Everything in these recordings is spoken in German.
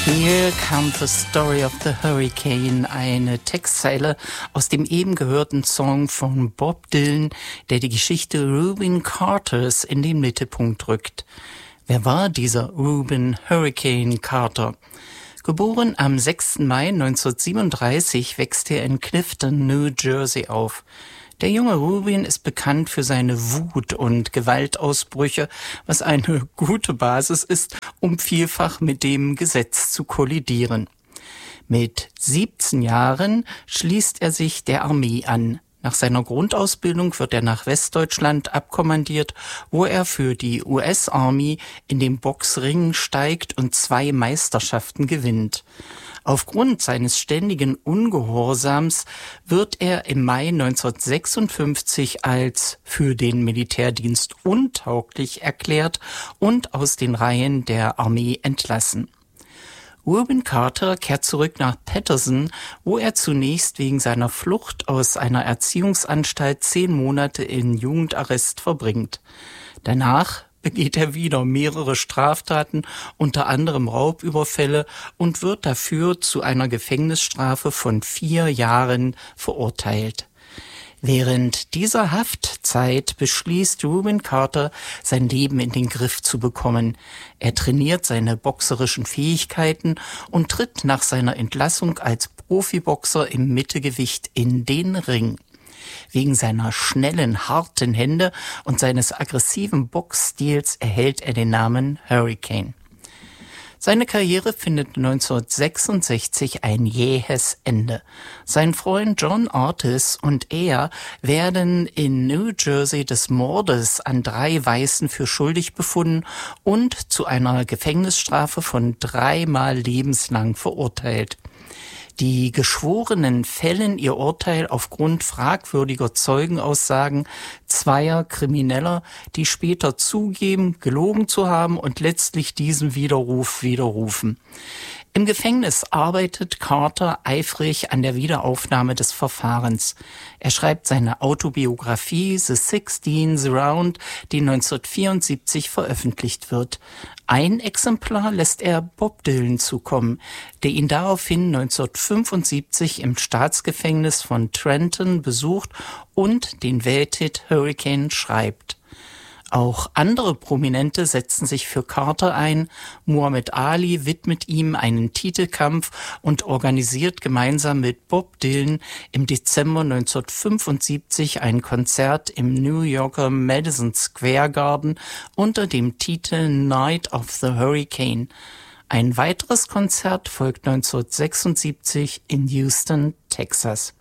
Here comes the story of the hurricane, eine Textzeile aus dem eben gehörten Song von Bob Dylan, der die Geschichte Rubin Carters in den Mittelpunkt rückt. Wer war dieser Rubin Hurricane Carter? Geboren am 6. Mai 1937 wächst er in Clifton, New Jersey auf. Der junge Rubin ist bekannt für seine Wut und Gewaltausbrüche, was eine gute Basis ist, um vielfach mit dem Gesetz zu kollidieren. Mit 17 Jahren schließt er sich der Armee an. Nach seiner Grundausbildung wird er nach Westdeutschland abkommandiert, wo er für die US Army in den Boxring steigt und 2 Meisterschaften gewinnt. Aufgrund seines ständigen Ungehorsams wird er im Mai 1956 als für den Militärdienst untauglich erklärt und aus den Reihen der Armee entlassen. Rubin Carter kehrt zurück nach Paterson, wo er zunächst wegen seiner Flucht aus einer Erziehungsanstalt 10 Monate in Jugendarrest verbringt. Danach begeht er wieder mehrere Straftaten, unter anderem Raubüberfälle, und wird dafür zu einer Gefängnisstrafe von 4 Jahren verurteilt. Während dieser Haftzeit beschließt Rubin Carter, sein Leben in den Griff zu bekommen. Er trainiert seine boxerischen Fähigkeiten und tritt nach seiner Entlassung als Profiboxer im Mittelgewicht in den Ring. Wegen seiner schnellen, harten Hände und seines aggressiven Boxstils erhält er den Namen Hurricane. Seine Karriere findet 1966 ein jähes Ende. Sein Freund John Ortiz und er werden in New Jersey des Mordes an 3 Weißen für schuldig befunden und zu einer Gefängnisstrafe von 3-mal lebenslang verurteilt. Die Geschworenen fällen ihr Urteil aufgrund fragwürdiger Zeugenaussagen 2 Krimineller, die später zugeben, gelogen zu haben und letztlich diesen Widerruf widerrufen. Im Gefängnis arbeitet Carter eifrig an der Wiederaufnahme des Verfahrens. Er schreibt seine Autobiografie The 16th Round, die 1974 veröffentlicht wird. Ein Exemplar lässt er Bob Dylan zukommen, der ihn daraufhin 1975 im Staatsgefängnis von Trenton besucht und den Welthit Hurricane schreibt. Auch andere Prominente setzen sich für Carter ein. Muhammad Ali widmet ihm einen Titelkampf und organisiert gemeinsam mit Bob Dylan im Dezember 1975 ein Konzert im New Yorker Madison Square Garden unter dem Titel Night of the Hurricane. Ein weiteres Konzert folgt 1976 in Houston, Texas.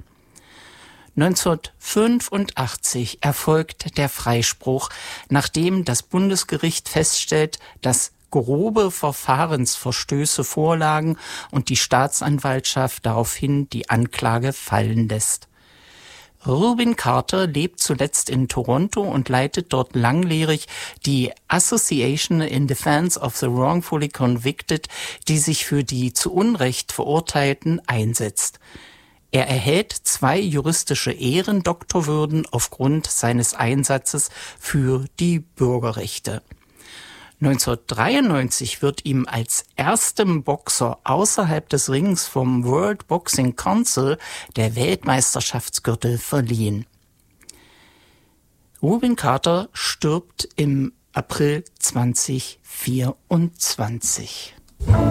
1985 erfolgt der Freispruch, nachdem das Bundesgericht feststellt, dass grobe Verfahrensverstöße vorlagen und die Staatsanwaltschaft daraufhin die Anklage fallen lässt. Rubin Carter lebt zuletzt in Toronto und leitet dort langjährig die Association in Defense of the Wrongfully Convicted, die sich für die zu Unrecht Verurteilten einsetzt. Er erhält 2 juristische Ehrendoktorwürden aufgrund seines Einsatzes für die Bürgerrechte. 1993 wird ihm als erstem Boxer außerhalb des Rings vom World Boxing Council der Weltmeisterschaftsgürtel verliehen. Rubin Carter stirbt im April 2024.